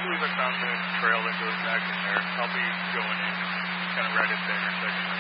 believe I found the trail that goes back in there. I'll be going in kind of right at the intersection.